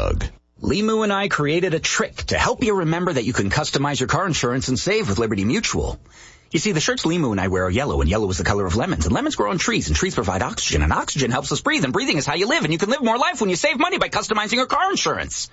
Doug. Limu and I created a trick to help you remember that you can customize your car insurance and save with Liberty Mutual. You see, the shirts Limu and I wear are yellow, and yellow is the color of lemons, and lemons grow on trees, and trees provide oxygen, and oxygen helps us breathe, and breathing is how you live, and you can live more life when you save money by customizing your car insurance.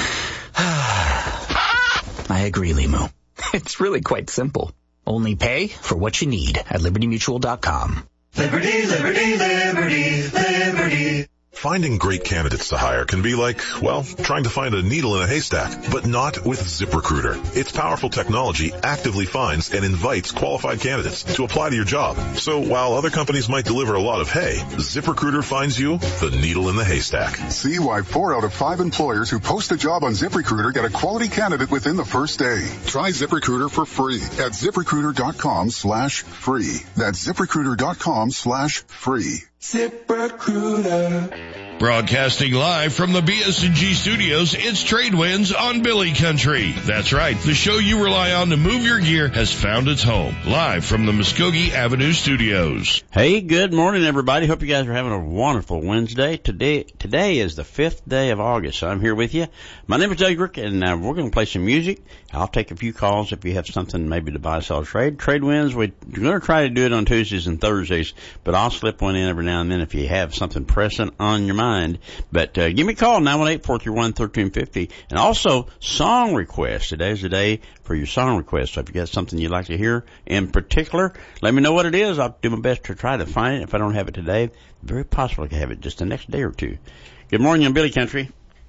I agree, Limu. It's really quite simple. Only pay for what you need at LibertyMutual.com. Liberty, liberty, liberty, liberty. Finding great candidates to hire can be like, well, trying to find a needle in a haystack, but not with ZipRecruiter. Its powerful technology actively finds and invites qualified candidates to apply to your job. So while other companies might deliver a lot of hay, ZipRecruiter finds you the needle in the haystack. See why 4 out of 5 employers who post a job on ZipRecruiter get a quality candidate within the first day. Try ZipRecruiter for free at ZipRecruiter.com/free. That's ZipRecruiter.com/free. ZipRecruiter. Broadcasting live from the BS&G studios, it's Trade Winds on Billy Country. That's right, the show you rely on to move your gear has found its home, live from the Muskogee Avenue studios. Hey, good morning, everybody. Hope you guys are having a wonderful Wednesday. Today is the 5th day of August, so I'm here with you. My name is Doug Rick, and we're going to play some music. I'll take a few calls if you have something maybe to buy, sell, trade. Trade Winds, we're going to try to do it on Tuesdays and Thursdays, but I'll slip one in every now and then if you have something pressing on your mind. But give me a call, 918-431-1350. And also, song requests. Today's the day for your song requests. So if you got something you'd like to hear in particular, let me know what it is. I'll do my best to try to find it. If I don't have it today, very possible I can have it just the next day or two. Good morning, on Billy Country.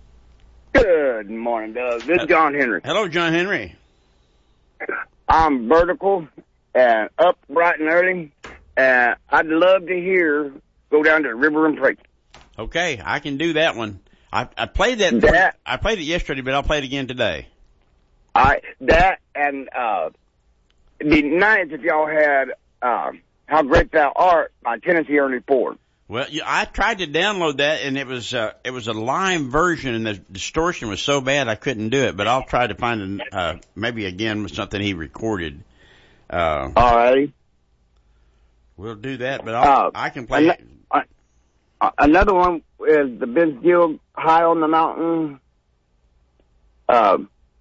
Good morning, Doug. This is John Henry. Hello, John Henry. I'm vertical and up bright and early, and I'd love to hear Go Down to the River and Pray. Okay, I can do that one. I played that. I played it yesterday, but I'll play it again today. That and it'd be nice if y'all had How Great Thou Art by Tennessee Ernie Ford. Well, I tried to download that, and it was a live version, and the distortion was so bad I couldn't do it. But I'll try to find maybe again with something he recorded. All righty. We'll do that, but I can play it. Another one is the Vince Gill, High on the Mountain. I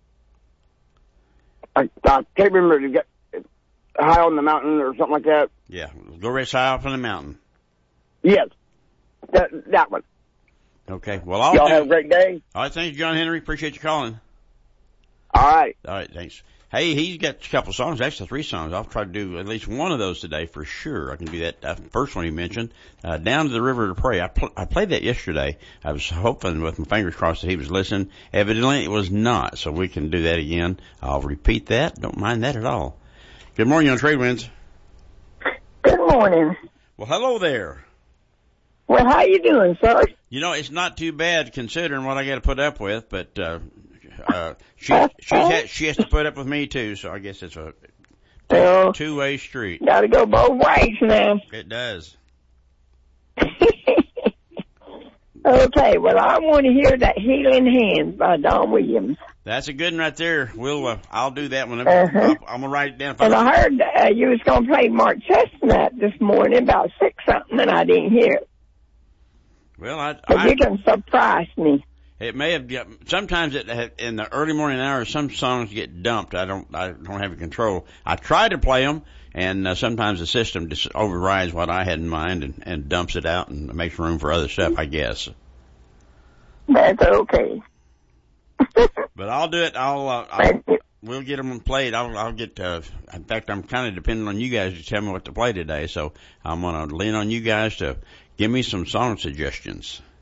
can't remember to get High on the Mountain or something like that. Yeah, Go Rest High Off on the Mountain. Yes, that one. Okay, well, y'all have a great day. All right, thanks, John Henry. Appreciate you calling. All right. All right, thanks. Hey, he's got a couple songs, actually 3 songs. I'll try to do at least one of those today for sure. I can do that first one he mentioned, Down to the River to Pray. I played that yesterday. I was hoping with my fingers crossed that he was listening. Evidently it was not, so we can do that again. I'll repeat that. Don't mind that at all. Good morning on Trade Winds. Good morning. Well, hello there. Well, how you doing, sir? You know, it's not too bad considering what I got to put up with, but she has to put up with me too, so I guess it's a two-way street. Got to go both ways now. It does. Okay, well, I want to hear that Healing Hands by Don Williams. That's a good one right there. I'll do that one. I'm gonna write it down. And I heard you was gonna play Mark Chestnut this morning about 6 something, and I didn't hear it. Well, you can surprise me. It may have. Sometimes in the early morning hours, some songs get dumped. I don't have control. I try to play them, and sometimes the system just overrides what I had in mind and dumps it out and makes room for other stuff, I guess. That's okay. But I'll do it. We'll get them played. I'll get. In fact, I'm kind of depending on you guys to tell me what to play today. So I'm gonna lean on you guys to give me some song suggestions.